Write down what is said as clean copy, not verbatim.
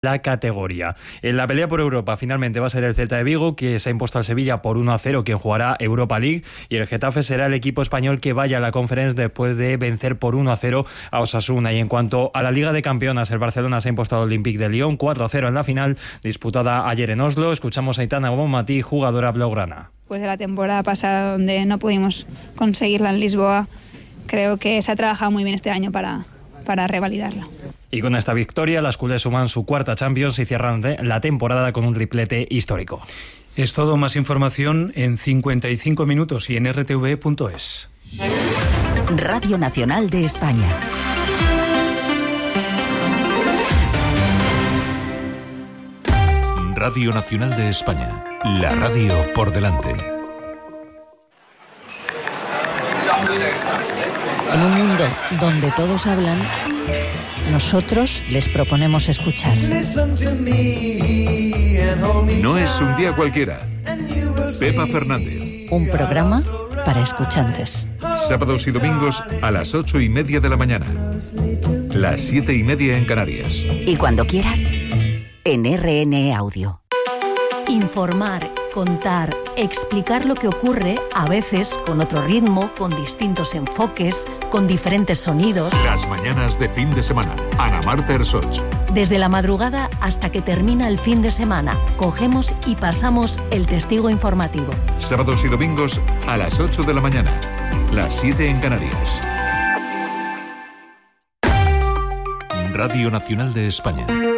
la categoría. En la pelea por Europa finalmente va a ser el Celta de Vigo, que se ha impuesto al Sevilla por 1-0, quien jugará Europa League, y el Getafe será el equipo español que vaya a la Conference después de vencer por 1-0 a Osasuna. Y en cuanto a la Liga de Campeonas, el Barcelona se ha impuesto al Olympique de Lyon 4-0 en la final disputada ayer en Oslo. Escuchamos a Aitana Bonmatí, jugadora blaugrana. Después de la temporada pasada, donde no pudimos conseguirla en Lisboa, creo que se ha trabajado muy bien este año para revalidarla. Y con esta victoria, las culés suman su cuarta Champions y cierran la temporada con un triplete histórico. Es todo. Más información en 55 minutos y en rtv.es. Radio Nacional de España. Radio Nacional de España. La radio por delante. En un mundo donde todos hablan, nosotros les proponemos escuchar. No es un día cualquiera. Pepa Fernández. Un programa para escuchantes. Sábados y domingos a las 8:30 de la mañana. Las 7:30 en Canarias. Y cuando quieras, en RN Audio. Informar, contar, explicar lo que ocurre, a veces con otro ritmo, con distintos enfoques, con diferentes sonidos. Las mañanas de fin de semana. Ana Marta Ersoch. Desde la madrugada hasta que termina el fin de semana, cogemos y pasamos el testigo informativo. Sábados y domingos a las 8 de la mañana. Las 7 en Canarias. Radio Nacional de España.